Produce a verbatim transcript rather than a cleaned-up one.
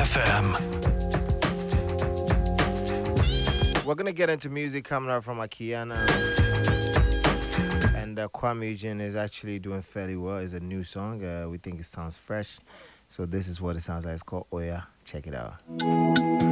F M. We're gonna get into music coming up from Akiana, and uh, Kwame Eugene is actually doing fairly well. It's a new song. Uh, we think it sounds fresh, so this is what it sounds like. It's called Oya. Check it out.